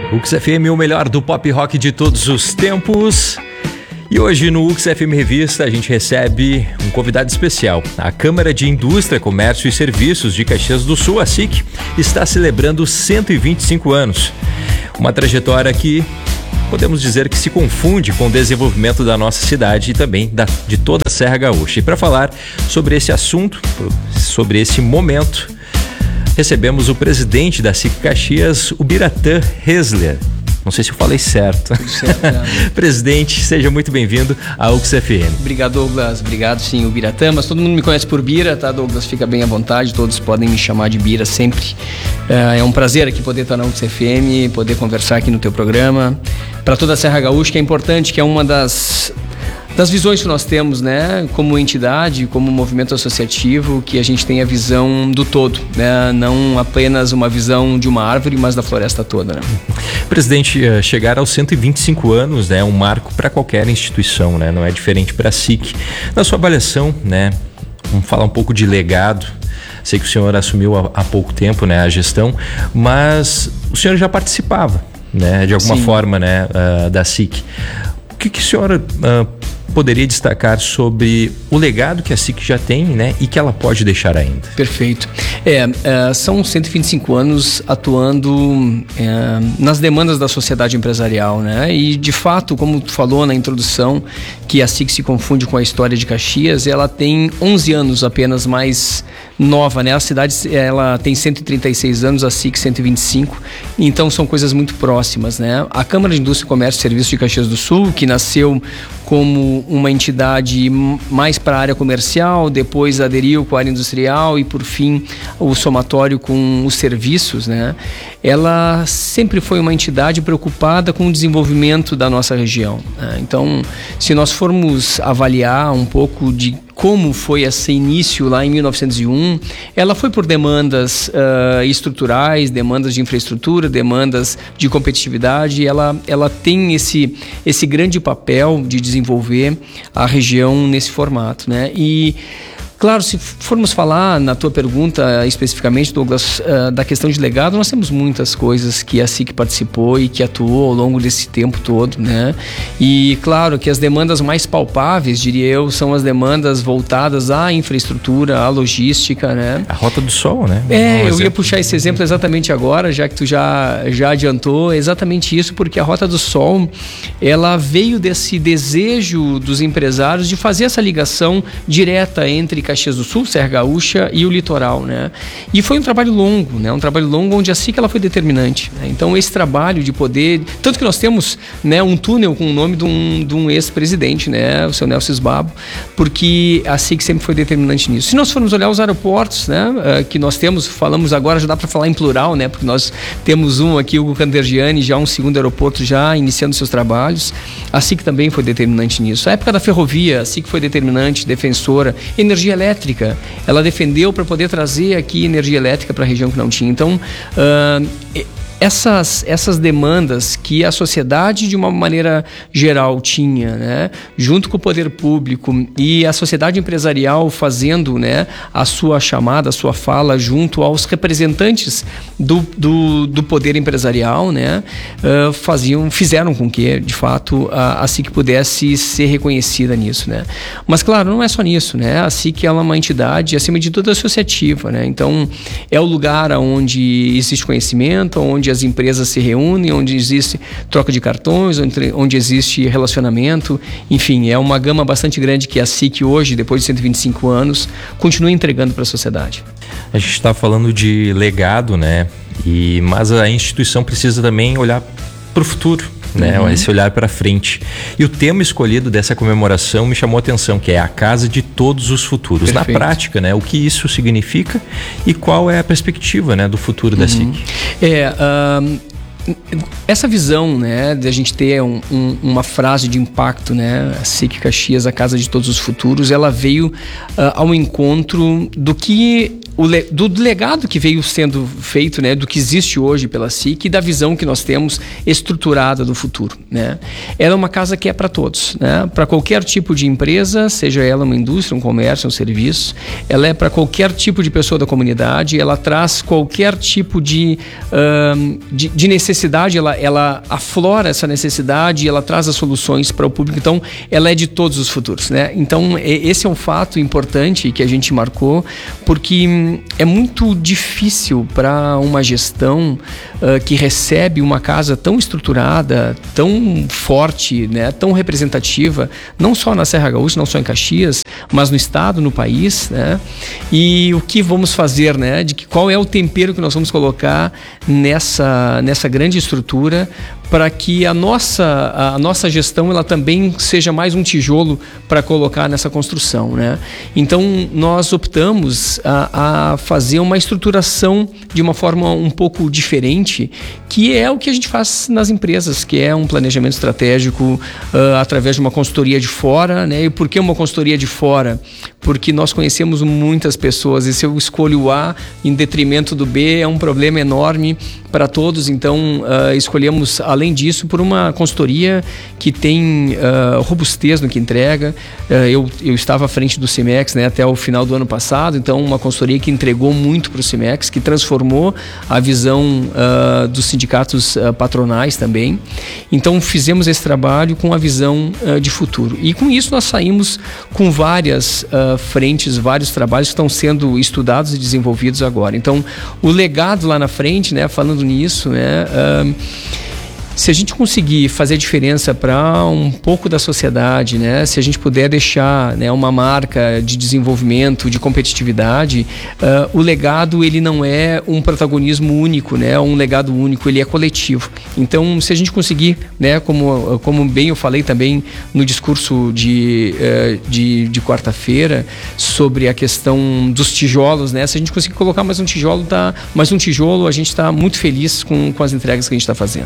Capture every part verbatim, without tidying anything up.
U X F M, o melhor do pop rock de todos os tempos. E hoje no U X F M Revista a gente recebe um convidado especial. A Câmara de Indústria, Comércio e Serviços de Caxias do Sul, a C I C, está celebrando cento e vinte e cinco anos. Uma trajetória que podemos dizer que se confunde com o desenvolvimento da nossa cidade e também da, de toda a Serra Gaúcha. E para falar sobre esse assunto, sobre esse momento, recebemos o presidente da C I C Caxias, o Biratã Hesler. Não sei se eu falei certo. certo é. Presidente, seja muito bem-vindo ao U X F M. Obrigado, Douglas. Obrigado, sim, o Biratã, mas todo mundo me conhece por Bira, tá, Douglas? Fica bem à vontade, todos podem me chamar de Bira sempre. É um prazer aqui poder estar na U X F M, poder conversar aqui no teu programa. Para toda a Serra Gaúcha, que é importante, que é uma das... das visões que nós temos, né, como entidade, como movimento associativo, que a gente tem a visão do todo, né, não apenas uma visão de uma árvore, mas da floresta toda, né? Presidente, chegar aos cento e vinte e cinco anos, né, é um marco para qualquer instituição, né, não é diferente para a C I C. Na sua avaliação, né, vamos falar um pouco de legado. Sei que o senhor assumiu há, há pouco tempo, né, a gestão, mas o senhor já participava, né, de alguma Sim. forma, né, uh, da C I C. O que, que o senhor uh, poderia destacar sobre o legado que a C I C já tem, né, e que ela pode deixar ainda? Perfeito. É, é, são cento e vinte e cinco anos atuando é, nas demandas da sociedade empresarial, né? E de fato, como tu falou na introdução, que a C I C se confunde com a história de Caxias, ela tem onze anos apenas mais nova, né? A cidade, ela tem cento e trinta e seis anos, a C I C cento e vinte e cinco, então são coisas muito próximas, né? A Câmara de Indústria, Comércio e Serviços de Caxias do Sul, que nasceu como uma entidade mais para a área comercial, depois aderiu com a área industrial e, por fim, o somatório com os serviços, né? Ela sempre foi uma entidade preocupada com o desenvolvimento da nossa região, né? Então, se nós formos avaliar um pouco de como foi esse início lá em mil novecentos e um, ela foi por demandas uh, estruturais, demandas de infraestrutura, demandas de competitividade. Ela, ela tem esse, esse grande papel de desenvolver a região nesse formato, né? E claro, se formos falar na tua pergunta especificamente, Douglas, uh, da questão de legado, nós temos muitas coisas que a C I C participou e que atuou ao longo desse tempo todo, né? E claro que as demandas mais palpáveis, diria eu, são as demandas voltadas à infraestrutura, à logística, né? A Rota do Sol, né? É, um eu ia puxar esse exemplo exatamente agora, já que tu já, já adiantou, exatamente isso, porque a Rota do Sol, ela veio desse desejo dos empresários de fazer essa ligação direta entre Caxias do Sul, Serra Gaúcha e o litoral, né? E foi um trabalho longo, né? Um trabalho longo onde a C I C ela foi determinante, né? Então esse trabalho de poder, tanto que nós temos, né, um túnel com o nome de um, de um ex-presidente, né, o seu Nelson Sbabo, porque a C I C sempre foi determinante nisso. Se nós formos olhar os aeroportos, né, uh, que nós temos, falamos agora, já dá para falar em plural, né, porque nós temos um aqui, o Cantergiani, já um segundo aeroporto já iniciando seus trabalhos. A C I C também foi determinante nisso. A época da ferrovia, a C I C foi determinante, defensora. Energia elétrica, ela defendeu para poder trazer aqui energia elétrica para a região que não tinha. Então, uh, essas, essas demandas que a sociedade, de uma maneira geral, tinha, né, junto com o poder público e a sociedade empresarial fazendo, né, a sua chamada, a sua fala junto aos representantes do, do, do poder empresarial, né, uh, faziam, fizeram com que, de fato, a, a C I C pudesse ser reconhecida nisso, né. Mas, claro, não é só nisso, né, a C I C ela é uma entidade, acima de tudo, associativa, né, então é o lugar onde existe conhecimento, onde as empresas se reúnem, onde existe troca de cartões, onde, onde existe relacionamento, enfim, é uma gama bastante grande que a C I C hoje, depois de cento e vinte e cinco anos, continua entregando para a sociedade. A gente está falando de legado, né? E, mas a instituição precisa também olhar para o futuro, né? Uhum. Esse olhar para frente. E o tema escolhido dessa comemoração me chamou a atenção, que é a Casa de Todos os Futuros. Perfeito. Na prática, né? O que isso significa e qual é a perspectiva, né, do futuro da uhum. C I C? É... Um... Essa visão, né, de a gente ter um, um, uma frase de impacto, né, a C I C Caxias, a Casa de Todos os Futuros, ela veio uh, ao encontro do que o le, do, do legado que veio sendo feito, né, do que existe hoje pela S I C e da visão que nós temos estruturada do futuro, né? Ela é uma casa que é para todos, né? Para qualquer tipo de empresa, seja ela uma indústria, um comércio, um serviço. Ela é para qualquer tipo de pessoa da comunidade. Ela traz qualquer tipo de, uh, de, de necessidade. Ela, ela aflora essa necessidade e ela traz as soluções para o público. Então, ela é de todos os futuros, né? Então, esse é um fato importante que a gente marcou, porque é muito difícil para uma gestão uh, que recebe uma casa tão estruturada, tão forte, né, tão representativa, não só na Serra Gaúcha, não só em Caxias, mas no estado, no país, né? E o que vamos fazer, né? De que, qual é o tempero que nós vamos colocar nessa, nessa grande estrutura para que a nossa, a nossa gestão ela também seja mais um tijolo para colocar nessa construção, né? Então, nós optamos a, a fazer uma estruturação de uma forma um pouco diferente, que é o que a gente faz nas empresas, que é um planejamento estratégico uh, através de uma consultoria de fora, né? E por que uma consultoria de fora? Porque nós conhecemos muitas pessoas e se eu escolho o A em detrimento do B é um problema enorme para todos. Então, uh, escolhemos, além disso, por uma consultoria que tem uh, robustez no que entrega. Uh, eu, eu estava à frente do Cimex, né, até o final do ano passado, então uma consultoria que entregou muito para o Cimex, que transformou a visão uh, dos sindicatos uh, patronais também. Então, fizemos esse trabalho com a visão uh, de futuro. E com isso nós saímos com várias uh, frentes, vários trabalhos que estão sendo estudados e desenvolvidos agora. Então, o legado lá na frente, né, falando nisso, né, uh, se a gente conseguir fazer diferença para um pouco da sociedade, né, se a gente puder deixar, né, uma marca de desenvolvimento, de competitividade, uh, o legado ele não é um protagonismo único, né, um legado único, ele é coletivo. Então, se a gente conseguir, né, como, como bem eu falei também no discurso de, uh, de, de quarta-feira sobre a questão dos tijolos, né, se a gente conseguir colocar mais um tijolo, tá, mais um tijolo, a gente está muito feliz com, com as entregas que a gente está fazendo.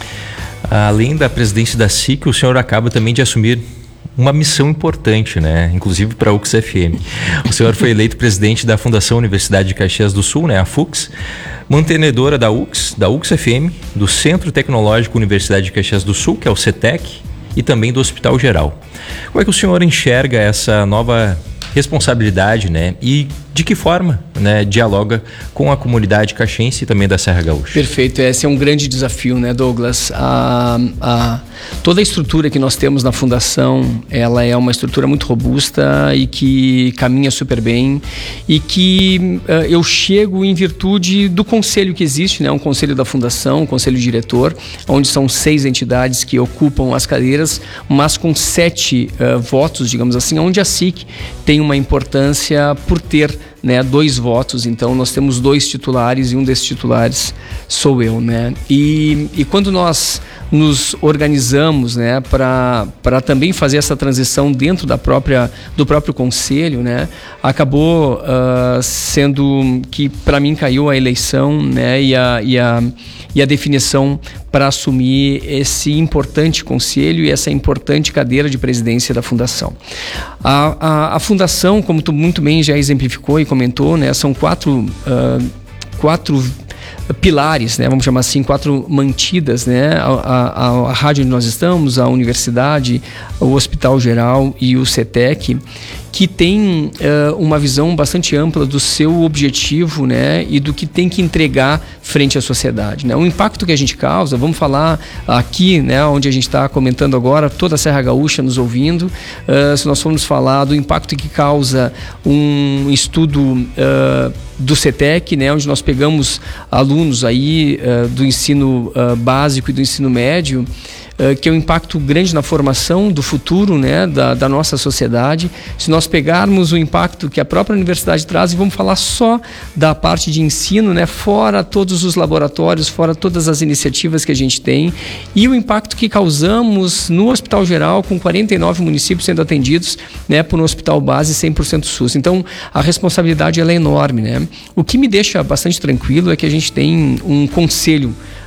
Além da presidência da S I C, o senhor acaba também de assumir uma missão importante, né? Inclusive para a U X F M. O senhor foi eleito presidente da Fundação Universidade de Caxias do Sul, né? A F U C S, mantenedora da U X, da U X F M, do Centro Tecnológico Universidade de Caxias do Sul, que é o CETEC, e também do Hospital Geral. Como é que o senhor enxerga essa nova responsabilidade, né? E de que forma, né, dialoga com a comunidade caxiense e também da Serra Gaúcha? Perfeito, esse é um grande desafio, né, Douglas? A, a, toda a estrutura que nós temos na Fundação, ela é uma estrutura muito robusta e que caminha super bem e que uh, eu chego em virtude do conselho que existe, né, um conselho da Fundação, um conselho diretor, onde são seis entidades que ocupam as cadeiras, mas com sete uh, votos, digamos assim, onde a S I C tem uma importância por ter, né, dois votos. Então nós temos dois titulares e um desses titulares sou eu, né? E, e quando nós nos organizamos, né, para para também fazer essa transição dentro da própria do próprio conselho, né, acabou uh, sendo que para mim caiu a eleição, né, e a e a, e a definição para assumir esse importante conselho e essa importante cadeira de presidência da Fundação. A, a, a Fundação, como tu muito bem já exemplificou e comentou, né, são quatro uh, quatro pilares, né, vamos chamar assim, quatro mantidas, né, a, a, a rádio onde nós estamos, a universidade, o Hospital Geral e o CETEC, que tem uh, uma visão bastante ampla do seu objetivo, né, e do que tem que entregar frente à sociedade, né? O impacto que a gente causa, vamos falar aqui, né, onde a gente está comentando agora, toda a Serra Gaúcha nos ouvindo, uh, se nós formos falar do impacto que causa um estudo uh, do CETEC, né, onde nós pegamos alunos aí uh, do ensino uh, básico e do ensino médio, uh, que é um impacto grande na formação do futuro, né, da, da nossa sociedade. Se nós pegarmos o impacto que a própria universidade traz, e vamos falar só da parte de ensino, né, fora todos os laboratórios, fora todas as iniciativas que a gente tem, e o impacto que causamos no Hospital Geral, com quarenta e nove municípios sendo atendidos, né, por um hospital base cem por cento SUS. Então, a responsabilidade ela é enorme, né? O que me deixa bastante tranquilo é que a gente tem um conselho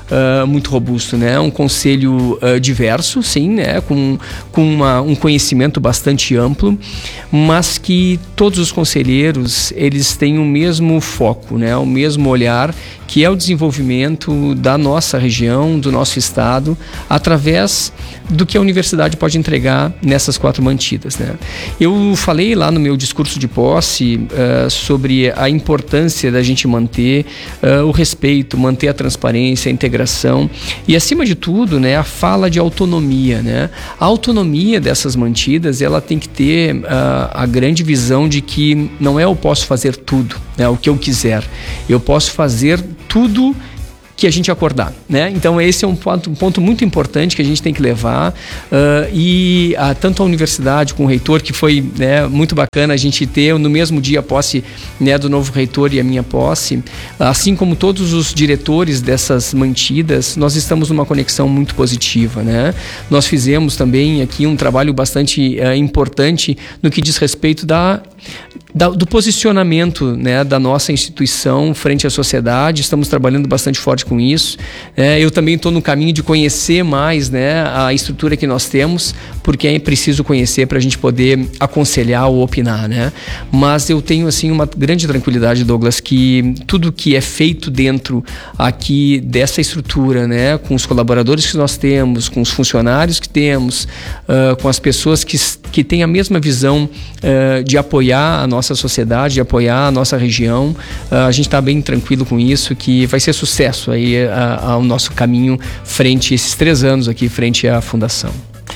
uh, muito robusto, né? Um conselho uh, diverso, sim, né? Com, com uma, um conhecimento bastante amplo, mas que todos os conselheiros, eles têm o mesmo foco, né? O mesmo olhar, que é o desenvolvimento da nossa região, do nosso estado, através do que a universidade pode entregar nessas quatro mantidas, né? Eu falei lá no meu discurso de posse uh, sobre a importância da gente manter uh, o respeito, manter a transparência, a integração e, acima de tudo, né, a fala de autonomia, né? A autonomia dessas mantidas, ela tem que ter uh, a grande visão de que não é eu posso fazer tudo, né, o que eu quiser. Eu posso fazer tudo que a gente acordar, né? Então esse é um ponto, um ponto muito importante que a gente tem que levar uh, e a, tanto a universidade com o reitor, que foi, né, muito bacana a gente ter no mesmo dia a posse, né, do novo reitor e a minha posse, assim como todos os diretores dessas mantidas, nós estamos numa conexão muito positiva, né? Nós fizemos também aqui um trabalho bastante uh, importante no que diz respeito da Da, do posicionamento, né, da nossa instituição frente à sociedade. Estamos trabalhando bastante forte com isso. É, eu também estou no caminho de conhecer mais, né, a estrutura que nós temos, porque é preciso conhecer para a gente poder aconselhar ou opinar, né? Mas eu tenho assim uma grande tranquilidade, Douglas, que tudo que é feito dentro aqui dessa estrutura, né, com os colaboradores que nós temos, com os funcionários que temos, uh, com as pessoas que, que têm a mesma visão uh, de apoiar a nossa sociedade, de apoiar a nossa região, uh, a gente está bem tranquilo com isso, que vai ser sucesso aí uh, ao nosso caminho frente a esses três anos aqui, frente à fundação.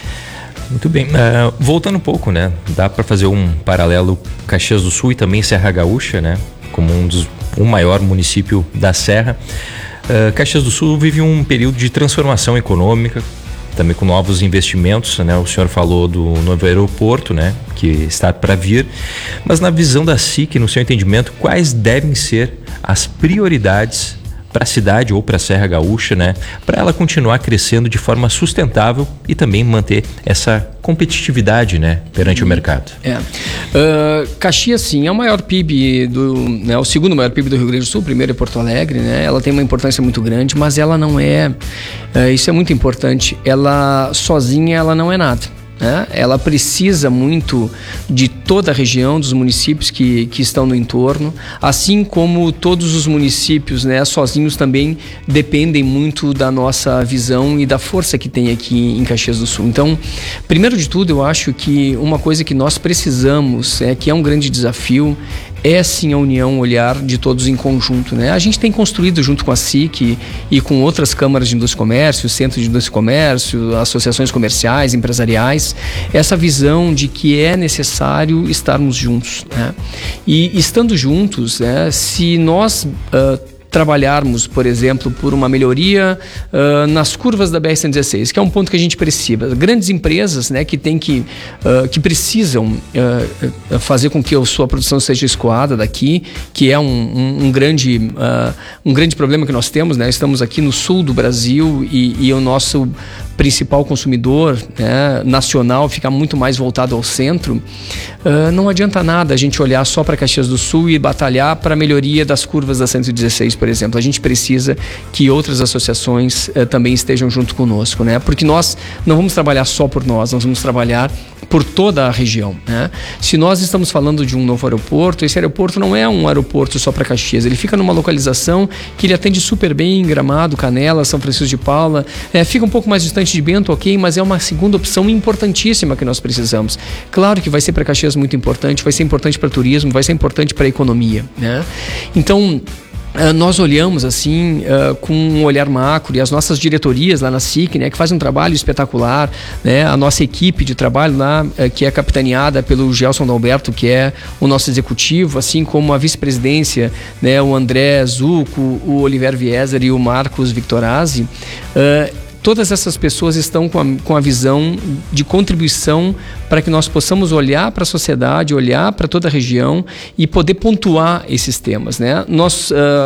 Muito bem, uh, voltando um pouco, né, dá para fazer um paralelo Caxias do Sul e também Serra Gaúcha, né, como um dos, um maior município da Serra. Uh, Caxias do Sul vive um período de transformação econômica, também com novos investimentos, né? O senhor falou do novo aeroporto, né, que está para vir, mas na visão da S I C, no seu entendimento, quais devem ser as prioridades para a cidade ou para a Serra Gaúcha, né, para ela continuar crescendo de forma sustentável e também manter essa competitividade, né, perante o mercado? É. Uh, Caxias, sim, é o maior P I B do, né, o segundo maior P I B do Rio Grande do Sul, o primeiro é Porto Alegre, né? Ela tem uma importância muito grande, mas ela não é, uh, isso é muito importante, ela sozinha ela não é nada. Né? Ela precisa muito de toda a região, dos municípios que, que estão no entorno, assim como todos os municípios, né, sozinhos também dependem muito da nossa visão e da força que tem aqui em Caxias do Sul. Então, primeiro de tudo, eu acho que uma coisa que nós precisamos, é, que é um grande desafio, é sim a união, o olhar de todos em conjunto, né? A gente tem construído junto com a S I C e com outras câmaras de indústria e comércio, centros de indústria e comércio, associações comerciais, empresariais, essa visão de que é necessário estarmos juntos, né? E estando juntos, né, se nós uh, trabalharmos, por exemplo, por uma melhoria uh, nas curvas da B R cento e dezesseis, que é um ponto que a gente precisa. Grandes empresas, né, que, tem que, uh, que precisam uh, fazer com que a sua produção seja escoada daqui, que é um, um, um, grande, uh, um grande problema que nós temos, né? Estamos aqui no sul do Brasil e, e o nosso principal consumidor, né, nacional fica muito mais voltado ao centro. Uh, não adianta nada a gente olhar só para Caxias do Sul e batalhar para a melhoria das curvas da cento e dezesseis, por exemplo. A gente precisa que outras associações uh, também estejam junto conosco, né? Porque nós não vamos trabalhar só por nós, nós vamos trabalhar por toda a região, né? Se nós estamos falando de um novo aeroporto, esse aeroporto não é um aeroporto só para Caxias, ele fica numa localização que ele atende super bem em Gramado, Canela, São Francisco de Paula, é, fica um pouco mais distante de Bento, ok, mas é uma segunda opção importantíssima que nós precisamos. Claro que vai ser para Caxias muito importante, vai ser importante para turismo, vai ser importante para a economia, né? Então, Uh, nós olhamos assim uh, com um olhar macro, e as nossas diretorias lá na S I C, né, que fazem um trabalho espetacular, né, a nossa equipe de trabalho lá, uh, que é capitaneada pelo Gelson Dalberto, que é o nosso executivo, assim como a vice-presidência, né, o André Zucco, o Oliver Vieser e o Marcos Victorazzi. Uh, Todas essas pessoas estão com a, com a visão de contribuição para que nós possamos olhar para a sociedade, olhar para toda a região e poder pontuar esses temas, né? Nós uh,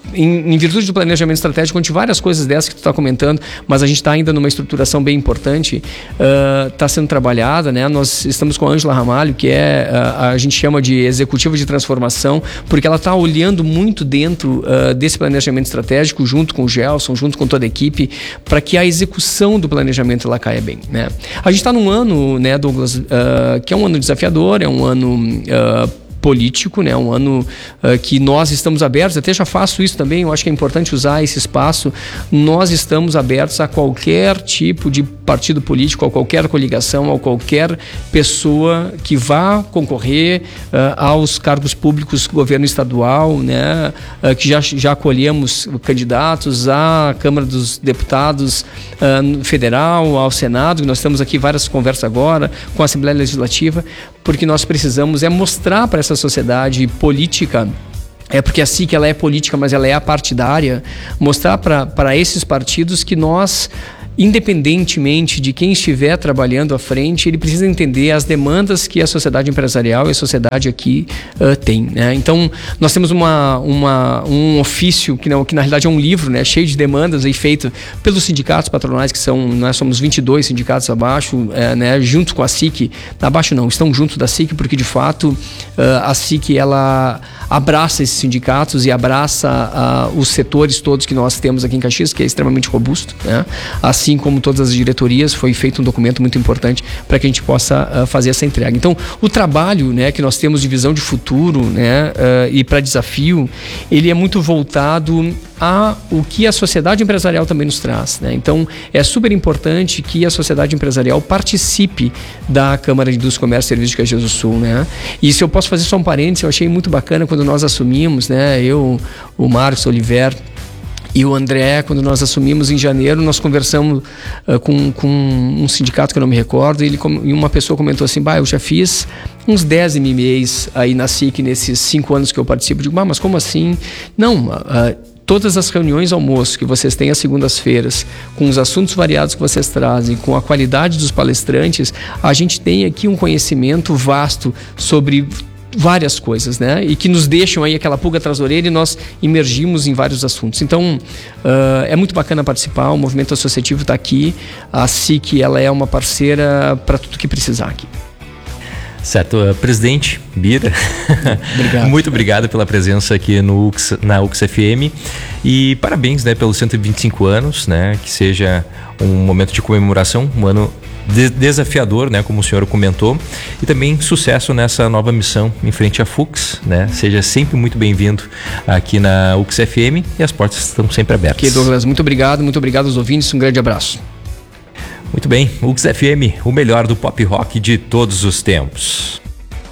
Em, em virtude do planejamento estratégico, onde várias coisas dessas que tu está comentando, mas a gente está ainda numa estruturação bem importante, está uh, sendo trabalhada, né? Nós estamos com a Ângela Ramalho, que é, uh, a gente chama de executiva de transformação, porque ela está olhando muito dentro uh, desse planejamento estratégico, junto com o Gelson, junto com toda a equipe, para que a execução do planejamento ela caia bem, né? A gente está num ano, né, Douglas, uh, que é um ano desafiador, é um ano uh, político, né? Um ano uh, que nós estamos abertos, até já faço isso também, eu acho que é importante usar esse espaço, nós estamos abertos a qualquer tipo de partido político, a qualquer coligação, a qualquer pessoa que vá concorrer uh, aos cargos públicos, governo estadual, né? Uh, que já, já acolhemos candidatos à Câmara dos Deputados uh, Federal, ao Senado, que nós temos aqui várias conversas agora com a Assembleia Legislativa, porque nós precisamos é mostrar para essa sociedade política, é porque a S I C ela é política, mas ela é apartidária, mostrar para esses partidos que nós, independentemente de quem estiver trabalhando à frente, ele precisa entender as demandas que a sociedade empresarial e a sociedade aqui uh, tem, né? Então, nós temos uma, uma, um ofício, que, não, que na realidade é um livro, né, cheio de demandas aí, feito pelos sindicatos patronais, que são, nós somos vinte e dois sindicatos abaixo, é, né, junto com a S I C, abaixo não, estão junto da S I C, porque de fato uh, a S I C ela abraça esses sindicatos e abraça uh, os setores todos que nós temos aqui em Caxias, que é extremamente robusto, né? Assim como todas as diretorias, foi feito um documento muito importante para que a gente possa uh, fazer essa entrega. Então, o trabalho, né, que nós temos de visão de futuro, né, uh, e para desafio, ele é muito voltado a o que a sociedade empresarial também nos traz, né? Então, é super importante que a sociedade empresarial participe da Câmara de Indústria, Comércio e Serviços de Caxias do Sul, né? E se eu posso fazer só um parênteses, eu achei muito bacana quando nós assumimos, né, eu, o Marcos Oliver e o André, quando nós assumimos em janeiro, nós conversamos uh, com, com um sindicato que eu não me recordo, e, ele, e uma pessoa comentou assim, bah, eu já fiz uns dez M M As aí na S I C nesses cinco anos que eu participo. Eu digo, bah, mas como assim? Não, uh, todas as reuniões almoço que vocês têm às segundas-feiras, com os assuntos variados que vocês trazem, com a qualidade dos palestrantes, a gente tem aqui um conhecimento vasto sobre várias coisas, né? E que nos deixam aí aquela pulga atrás da orelha e nós imergimos em vários assuntos. Então, uh, é muito bacana participar, o movimento associativo está aqui, a S I C ela é uma parceira para tudo que precisar aqui. Certo, uh, presidente Bira, obrigado. Muito obrigado pela presença aqui no U X, na U X F M, e parabéns, né, pelos cento e vinte e cinco anos, né, que seja um momento de comemoração, um ano de- desafiador, né, como o senhor comentou, e também sucesso nessa nova missão em frente à F U X, né, seja sempre muito bem-vindo aqui na U X F M, e as portas estão sempre abertas. Ok, Douglas, muito obrigado, muito obrigado aos ouvintes, um grande abraço. Muito bem, U X F M, o melhor do pop rock de todos os tempos.